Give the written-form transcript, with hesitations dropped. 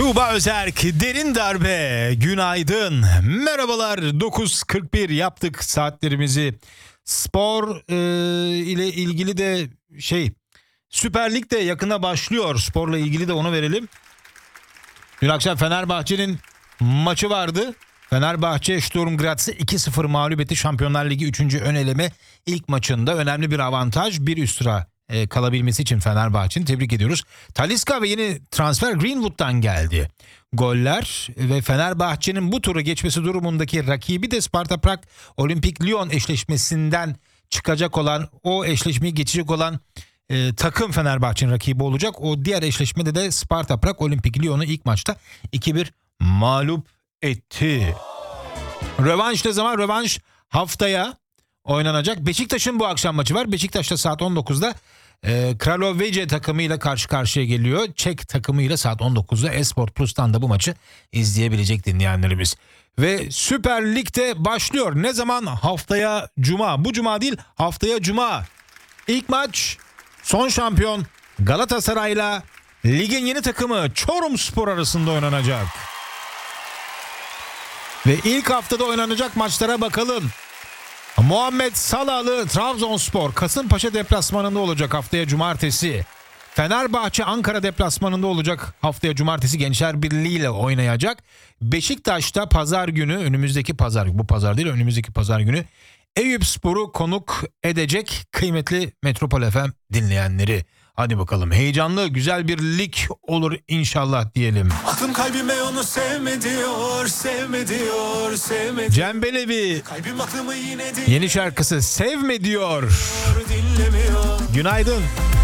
Tuğba Özerk, Derin Darbe, günaydın. Merhabalar, 9.41 yaptık saatlerimizi. Spor ile ilgili de Süper Lig de yakına başlıyor. Sporla ilgili de onu verelim. Dün akşam Fenerbahçe'nin maçı vardı. Fenerbahçe Sturm Graz'ı 2-0 mağlup etti. Şampiyonlar Ligi 3. ön eleme ilk maçında önemli bir avantaj. Bir üst sıra kalabilmesi için Fenerbahçe'nin tebrik ediyoruz. Talisca ve yeni transfer Greenwood'dan geldi. Goller ve Fenerbahçe'nin bu turu geçmesi durumundaki rakibi de Sparta Prag Olimpik Lyon eşleşmesinden çıkacak olan, o eşleşmeyi geçecek olan takım Fenerbahçe'nin rakibi olacak. O diğer eşleşmede de Sparta Prag Olimpik Lyon'u ilk maçta 2-1 mağlup etti. Rövanş ne zaman? Rövanş haftaya oynanacak. Beşiktaş'ın bu akşam maçı var. Beşiktaş'ta saat 19'da Kralove takımıyla karşı karşıya geliyor. Çek takımıyla saat 19'da Esport Plus'tan da bu maçı izleyebilecek dinleyenlerimiz. Ve Süper Lig'de başlıyor. Ne zaman? Haftaya Cuma. Bu Cuma değil, haftaya Cuma. İlk maç son şampiyon Galatasaray'la ligin yeni takımı Çorumspor arasında oynanacak. Ve ilk haftada oynanacak maçlara bakalım. Muhammed Salahlı Trabzonspor Kasımpaşa deplasmanında olacak haftaya cumartesi. Fenerbahçe Ankara deplasmanında olacak haftaya cumartesi, Gençler Birliği ile oynayacak. Beşiktaş'ta pazar günü, önümüzdeki pazar, bu pazar değil önümüzdeki pazar günü Eyüpspor'u konuk edecek kıymetli Metropol FM dinleyenleri. Hadi bakalım, heyecanlı güzel bir lig olur inşallah diyelim. Aklım kalbime onu sevme diyor, sevme diyor, sevme diyor. Cem Belevi Kalbim aklımı yine yeni şarkısı Sevme diyor. dinlemiyor. Günaydın.